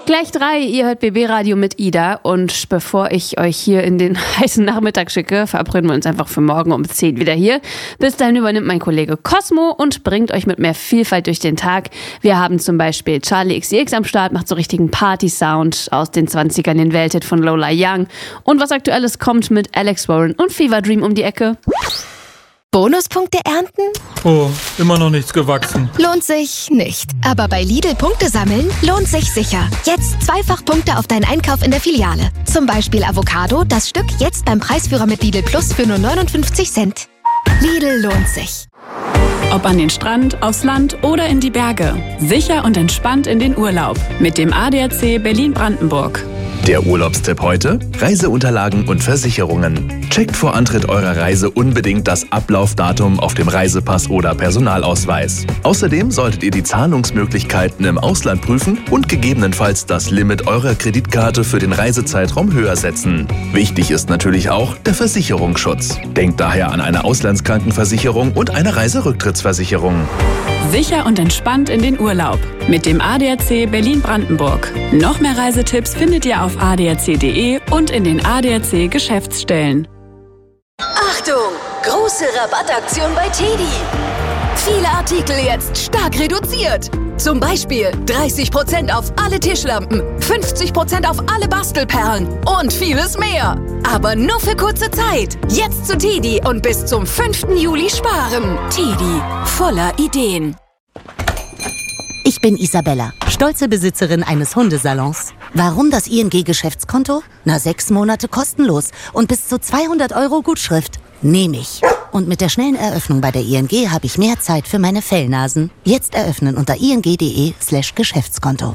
Gleich 3, ihr hört BB Radio mit Ida und bevor ich euch hier in den heißen Nachmittag schicke, verabreden wir uns einfach für morgen um 10 wieder hier. Bis dahin übernimmt mein Kollege Cosmo und bringt euch mit mehr Vielfalt durch den Tag. Wir haben zum Beispiel Charli XCX am Start, macht so richtigen Party-Sound aus den 20ern, den Welthit von Lola Young und was Aktuelles kommt mit Alex Warren und Fever Dream um die Ecke. Bonuspunkte ernten? Oh, immer noch nichts gewachsen. Lohnt sich nicht. Aber bei Lidl Punkte sammeln lohnt sich sicher. Jetzt 2-fach Punkte auf deinen Einkauf in der Filiale. Zum Beispiel Avocado, das Stück jetzt beim Preisführer mit Lidl Plus für nur 59 Cent. Lidl lohnt sich. Ob an den Strand, aufs Land oder in die Berge. Sicher und entspannt in den Urlaub. Mit dem ADAC Berlin-Brandenburg. Der Urlaubstipp heute? Reiseunterlagen und Versicherungen. Checkt vor Antritt eurer Reise unbedingt das Ablaufdatum auf dem Reisepass oder Personalausweis. Außerdem solltet ihr die Zahlungsmöglichkeiten im Ausland prüfen und gegebenenfalls das Limit eurer Kreditkarte für den Reisezeitraum höher setzen. Wichtig ist natürlich auch der Versicherungsschutz. Denkt daher an eine Auslandskrankenversicherung und eine Reiserücktrittsversicherung. Sicher und entspannt in den Urlaub. Mit dem ADAC Berlin-Brandenburg. Noch mehr Reisetipps findet ihr auf adac.de und in den ADAC Geschäftsstellen. Achtung! Große Rabattaktion bei TEDi. Viele Artikel jetzt stark reduziert. Zum Beispiel 30% auf alle Tischlampen, 50% auf alle Bastelperlen und vieles mehr. Aber nur für kurze Zeit. Jetzt zu TEDi und bis zum 5. Juli sparen. TEDi, voller Ideen. Ich bin Isabella, stolze Besitzerin eines Hundesalons. Warum das ING-Geschäftskonto? 6 Monate kostenlos und bis zu 200 € Gutschrift. Nehme ich. Und mit der schnellen Eröffnung bei der ING habe ich mehr Zeit für meine Fellnasen. Jetzt eröffnen unter ing.de/Geschäftskonto.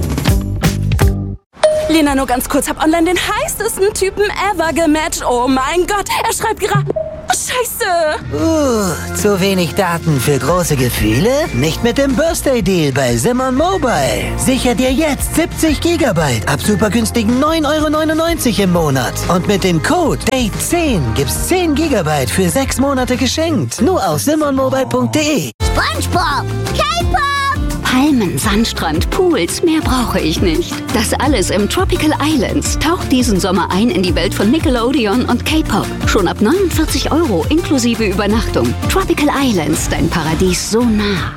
Lena, nur ganz kurz, hab online den heißesten Typen ever gematcht. Oh mein Gott, er schreibt gerade... Oh, Scheiße! Zu wenig Daten für große Gefühle? Nicht mit dem Birthday-Deal bei Simon Mobile. Sicher dir jetzt 70 GB ab super günstigen 9,99 € im Monat. Und mit dem Code DATE10 gibt's 10 GB für 6 Monate geschenkt. Nur auf simonmobile.de. SpongeBob! K-Pop! Palmen, Sandstrand, Pools, mehr brauche ich nicht. Das alles im Tropical Islands. Taucht diesen Sommer ein in die Welt von Nickelodeon und K-Pop. Schon ab 49 € inklusive Übernachtung. Tropical Islands, dein Paradies so nah.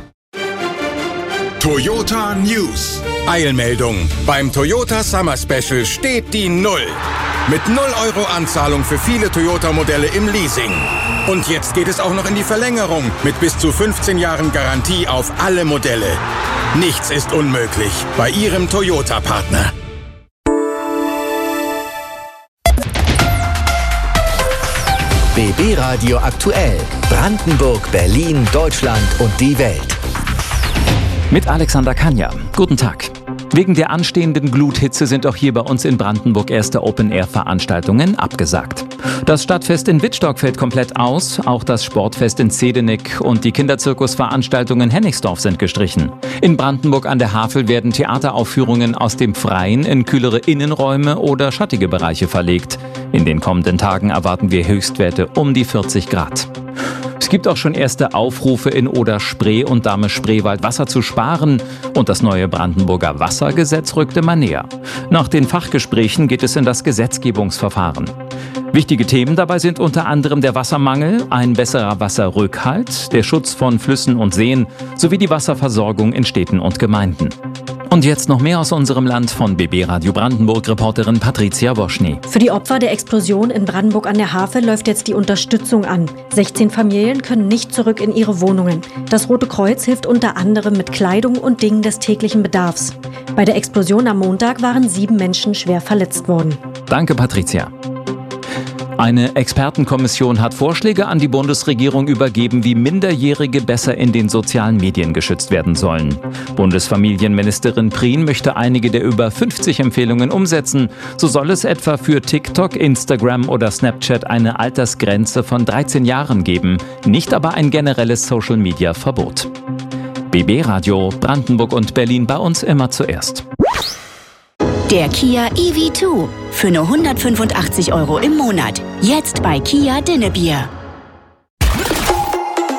Toyota News. Eilmeldung. Beim Toyota Summer Special steht die 0. Mit 0 € Anzahlung für viele Toyota-Modelle im Leasing. Und jetzt geht es auch noch in die Verlängerung mit bis zu 15 Jahren Garantie auf alle Modelle. Nichts ist unmöglich bei Ihrem Toyota-Partner. BB Radio aktuell. Brandenburg, Berlin, Deutschland und die Welt. Mit Alexander Kanja. Guten Tag. Wegen der anstehenden Gluthitze sind auch hier bei uns in Brandenburg erste Open-Air-Veranstaltungen abgesagt. Das Stadtfest in Wittstock fällt komplett aus, auch das Sportfest in Zedenik und die Kinderzirkusveranstaltungen in Hennigsdorf sind gestrichen. In Brandenburg an der Havel werden Theateraufführungen aus dem Freien in kühlere Innenräume oder schattige Bereiche verlegt. In den kommenden Tagen erwarten wir Höchstwerte um die 40 Grad. Es gibt auch schon erste Aufrufe in Oder-Spree und Dahme-Spreewald Wasser zu sparen und das neue Brandenburger Wassergesetz rückt immer näher. Nach den Fachgesprächen geht es in das Gesetzgebungsverfahren. Wichtige Themen dabei sind unter anderem der Wassermangel, ein besserer Wasserrückhalt, der Schutz von Flüssen und Seen sowie die Wasserversorgung in Städten und Gemeinden. Und jetzt noch mehr aus unserem Land von BB Radio Brandenburg-Reporterin Patricia Woschny. Für die Opfer der Explosion in Brandenburg an der Havel läuft jetzt die Unterstützung an. 16 Familien können nicht zurück in ihre Wohnungen. Das Rote Kreuz hilft unter anderem mit Kleidung und Dingen des täglichen Bedarfs. Bei der Explosion am Montag waren 7 Menschen schwer verletzt worden. Danke, Patricia. Eine Expertenkommission hat Vorschläge an die Bundesregierung übergeben, wie Minderjährige besser in den sozialen Medien geschützt werden sollen. Bundesfamilienministerin Prien möchte einige der über 50 Empfehlungen umsetzen. So soll es etwa für TikTok, Instagram oder Snapchat eine Altersgrenze von 13 Jahren geben, nicht aber ein generelles Social-Media-Verbot. BB Radio, Brandenburg und Berlin, bei uns immer zuerst. Der Kia EV2 für nur 185 € im Monat. Jetzt bei Kia Dinnebier.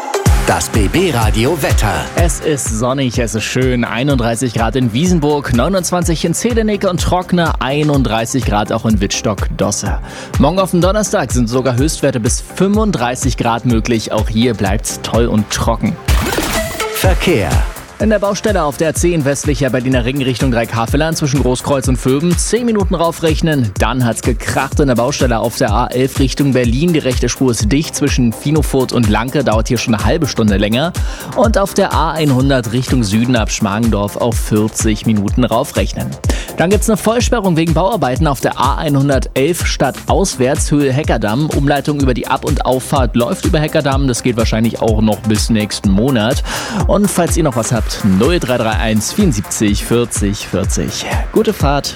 Das BB Radio Wetter. Es ist sonnig, es ist schön. 31 Grad in Wiesenburg, 29 in Zedernick und trockener 31 Grad auch in Wittstock-Dosse. Morgen auf den Donnerstag sind sogar Höchstwerte bis 35 Grad möglich. Auch hier bleibt's toll und trocken. Verkehr. In der Baustelle auf der A10 westlicher Berliner Ring Richtung Dreieckhavelland zwischen Großkreuz und Vöben 10 Minuten raufrechnen. Dann hat's gekracht in der Baustelle auf der A11 Richtung Berlin. Die rechte Spur ist dicht zwischen Finofurt und Lanke, dauert hier schon eine halbe Stunde länger. Und auf der A100 Richtung Süden ab Schmargendorf auf 40 Minuten raufrechnen. Dann gibt's eine Vollsperrung wegen Bauarbeiten auf der A111 stadtauswärts Höhe Heckerdamm. Umleitung über die Ab- und Auffahrt läuft über Heckerdamm. Das geht wahrscheinlich auch noch bis nächsten Monat. Und falls ihr noch was habt, 0331 74 40 40. Gute Fahrt.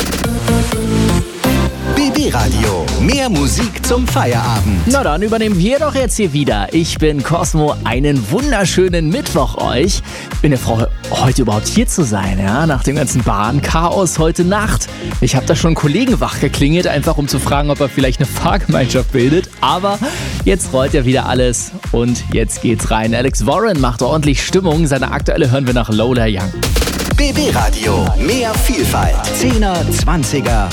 BB Radio. Mehr Musik zum Feierabend. Na dann übernehmen wir doch jetzt hier wieder. Ich bin Cosmo. Einen wunderschönen Mittwoch euch. Ich bin ja froh, heute überhaupt hier zu sein, ja, nach dem ganzen Bahnchaos heute Nacht. Ich habe da schon einen Kollegen wach geklingelt, einfach um zu fragen, ob er vielleicht eine Fahrgemeinschaft bildet. Aber jetzt rollt ja wieder alles und jetzt geht's rein. Alex Warren macht ordentlich Stimmung. Seine aktuelle hören wir nach Lola Young. BB Radio. Mehr Vielfalt. 10er, 20er